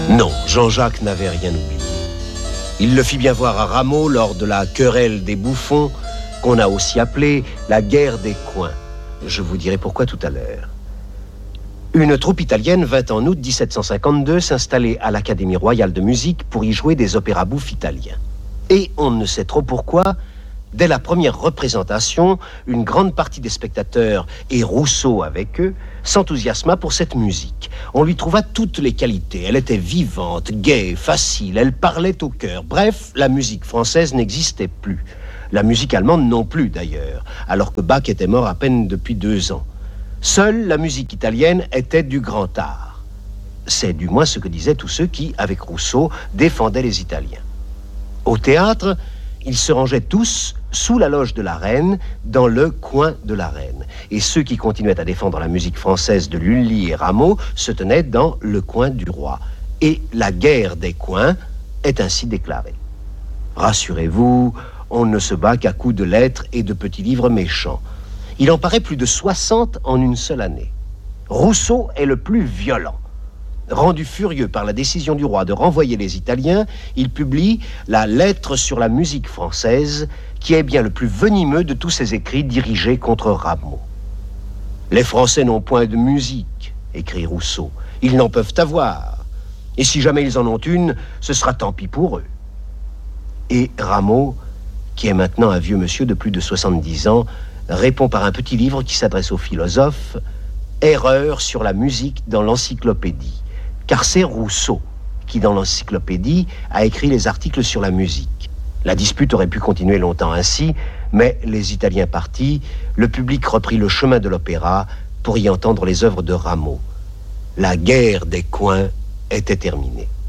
Non, Jean-Jacques n'avait rien oublié. Il le fit bien voir à Rameau lors de la querelle des bouffons, qu'on a aussi appelée la guerre des coins. Je vous dirai pourquoi tout à l'heure. Une troupe italienne vint en août 1752 s'installer à l'Académie royale de musique pour y jouer des opéras bouffes italiens. Et on ne sait trop pourquoi, dès la première représentation, une grande partie des spectateurs, et Rousseau avec eux, s'enthousiasma pour cette musique. On lui trouva toutes les qualités. Elle était vivante, gaie, facile, elle parlait au cœur. Bref, la musique française n'existait plus. La musique allemande non plus d'ailleurs, alors que Bach était mort à peine depuis 2 ans. Seule la musique italienne était du grand art. C'est du moins ce que disaient tous ceux qui, avec Rousseau, défendaient les Italiens. Au théâtre, ils se rangeaient tous sous la loge de la reine, dans le coin de la reine. Et ceux qui continuaient à défendre la musique française de Lully et Rameau se tenaient dans le coin du roi. Et la guerre des coins est ainsi déclarée. Rassurez-vous, on ne se bat qu'à coups de lettres et de petits livres méchants. Il en paraît plus de 60 en une seule année. Rousseau est le plus violent. Rendu furieux par la décision du roi de renvoyer les Italiens, il publie la Lettre sur la musique française, qui est bien le plus venimeux de tous ses écrits dirigés contre Rameau. « Les Français n'ont point de musique, écrit Rousseau. Ils n'en peuvent avoir. Et si jamais ils en ont une, ce sera tant pis pour eux. » Et Rameau, qui est maintenant un vieux monsieur de plus de 70 ans, répond par un petit livre qui s'adresse aux philosophes, « Erreur sur la musique dans l'encyclopédie ». Car c'est Rousseau qui, dans l'encyclopédie, a écrit les articles sur la musique. La dispute aurait pu continuer longtemps ainsi, mais les Italiens partis, le public reprit le chemin de l'opéra pour y entendre les œuvres de Rameau. La guerre des coins était terminée.